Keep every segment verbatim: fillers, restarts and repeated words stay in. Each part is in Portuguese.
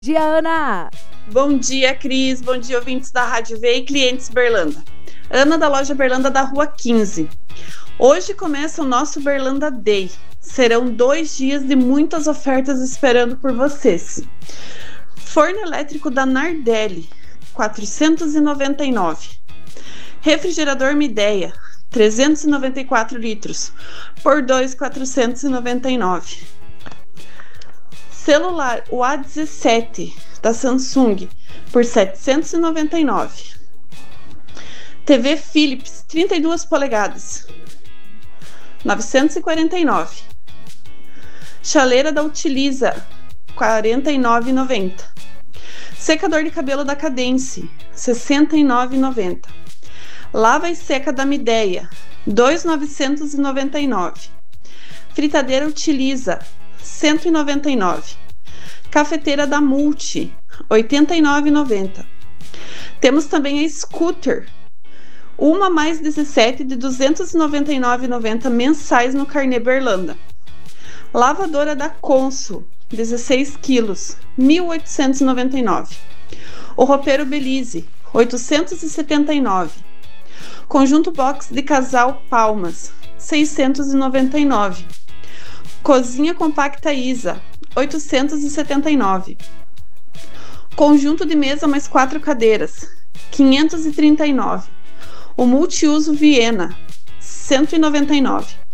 Dia, Ana! Bom dia, Cris. Bom dia, ouvintes da Rádio V e clientes Berlanda. Ana, da loja Berlanda da Rua quinze. Hoje começa o nosso Berlanda Day. Serão dois dias de muitas ofertas esperando por vocês. Forno elétrico da Nardelli, quatrocentos e noventa e nove reais. Refrigerador Midea, trezentos e noventa e quatro litros, por dois mil quatrocentos e noventa e nove reais. Celular o A dezessete da Samsung por setecentos e noventa e nove reais. T V Philips trinta e duas polegadas, novecentos e quarenta e nove reais. Chaleira da Utiliza, quarenta e nove reais e noventa centavos. Secador de cabelo da Cadence, sessenta e nove reais e noventa centavos. Lava e seca da Midea, dois mil novecentos e noventa e nove reais. Fritadeira Utiliza, cento e noventa e nove reais. Cafeteira da Multi, oitenta e nove reais e noventa centavos. Temos também a Scooter, uma mais dezessete de duzentos e noventa e nove reais e noventa centavos mensais no Carnê Berlanda. Lavadora da Consul, dezesseis quilos, mil oitocentos e noventa e nove reais. O roupeiro Belize, oitocentos e setenta e nove reais. Conjunto box de casal Palmas, seiscentos e noventa e nove reais. Cozinha compacta Isa, oitocentos e setenta e nove reais. Conjunto de mesa mais quatro cadeiras, quinhentos e trinta e nove reais. O multiuso Viena, cento e noventa e nove reais.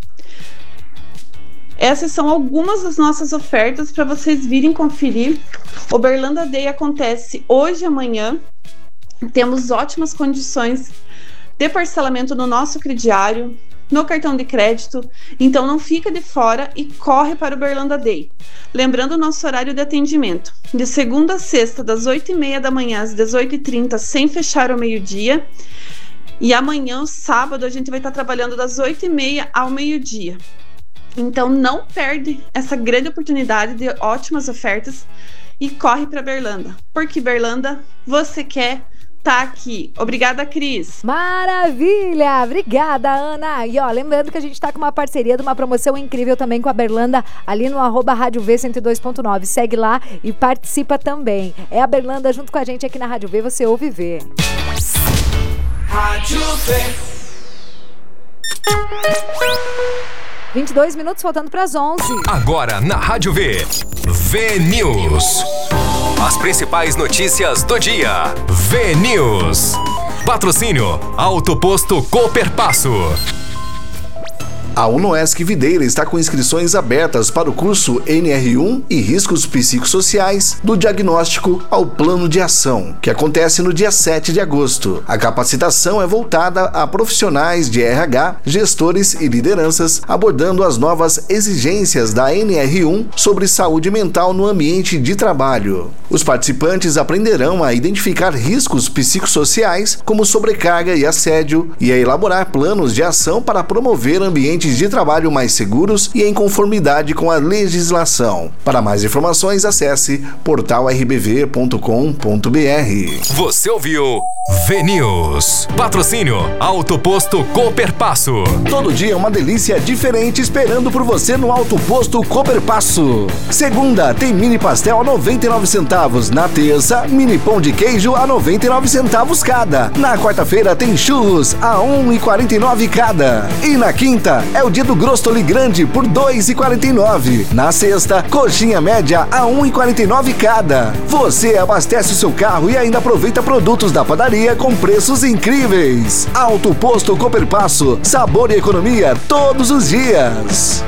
Essas são algumas das nossas ofertas para vocês virem conferir. O Berlanda Day acontece hoje e amanhã. Temos ótimas condições de parcelamento no nosso crediário, no cartão de crédito, então não fica de fora e corre para o Berlanda Day. Lembrando o nosso horário de atendimento, de segunda a sexta, das oito e meia da manhã às dezoito e trinta, sem fechar ao meio-dia, e amanhã, sábado, a gente vai estar trabalhando das oito e meia ao meio-dia. Então não perde essa grande oportunidade de ótimas ofertas e corre para Berlanda, porque Berlanda você quer tá aqui. Obrigada, Cris. Maravilha! Obrigada, Ana. E ó, lembrando que a gente tá com uma parceria de uma promoção incrível também com a Berlanda, ali no arroba Rádio V cento e dois ponto nove. Segue lá e participa também. É a Berlanda junto com a gente aqui na Rádio V, você ouve ver. Rádio V. vinte e dois minutos faltando para as onze. Agora na Rádio V, V News. As principais notícias do dia. V News. Patrocínio Auto Posto Cooperpasso. A Unoesc Videira está com inscrições abertas para o curso N R um e Riscos Psicossociais do Diagnóstico ao Plano de Ação, que acontece no dia sete de agosto. A capacitação é voltada a profissionais de R H, gestores e lideranças, abordando as novas exigências da N R um sobre saúde mental no ambiente de trabalho. Os participantes aprenderão a identificar riscos psicossociais, como sobrecarga e assédio, e a elaborar planos de ação para promover ambientes de trabalho mais seguros e em conformidade com a legislação. Para mais informações, acesse portal r b v ponto com ponto b r. Você ouviu V News. Patrocínio Auto Posto Cooperpasso. Todo dia uma delícia diferente esperando por você no Auto Posto Cooperpasso. Segunda, tem mini pastel a noventa e nove centavos. Na terça, mini pão de queijo a noventa e nove centavos cada. Na quarta-feira tem churros a um real e quarenta e nove cada. E na quinta, é o dia do Grostoli Grande por dois reais e quarenta e nove. Na sexta, coxinha média a um real e quarenta e nove cada. Você abastece o seu carro e ainda aproveita produtos da padaria com preços incríveis. Auto Posto Cooperpasso, sabor e economia todos os dias.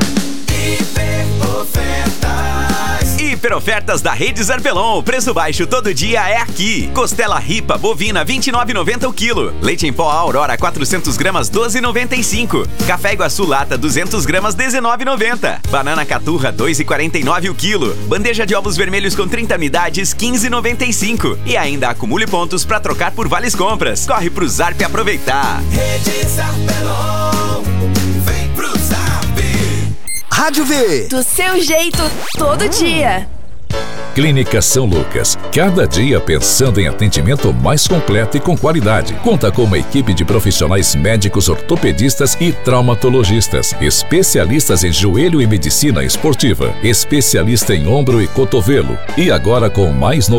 Hiper ofertas da Rede Zarpelon. Preço baixo todo dia é aqui. Costela ripa bovina vinte e nove reais e noventa centavos o quilo. Leite em pó Aurora quatrocentos gramas doze reais e noventa e cinco centavos. Café Iguaçu lata duzentos gramas dezenove reais e noventa centavos. Banana caturra dois reais e quarenta e nove centavos o quilo. Bandeja de ovos vermelhos com trinta unidades quinze reais e noventa e cinco centavos. E ainda acumule pontos para trocar por vales compras. Corre pro Zarp aproveitar. Rede Zarpelon. Vem pro Zarp. Rádio V. Do seu jeito, todo dia. Clínica São Lucas, cada dia pensando em atendimento mais completo e com qualidade. Conta com uma equipe de profissionais médicos ortopedistas e traumatologistas, especialistas em joelho e medicina esportiva, especialista em ombro e cotovelo. E agora com mais